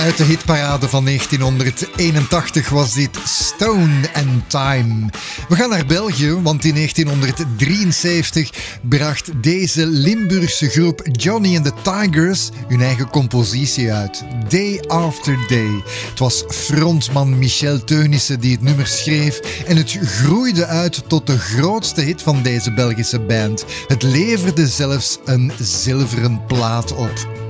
Uit de hitparade van 1981 was dit Stone and Time. We gaan naar België, want in 1973 bracht deze Limburgse groep Johnny and the Tigers hun eigen compositie uit. Day After Day. Het was frontman Michel Teunissen die het nummer schreef en het groeide uit tot de grootste hit van deze Belgische band. Het leverde zelfs een zilveren plaat op.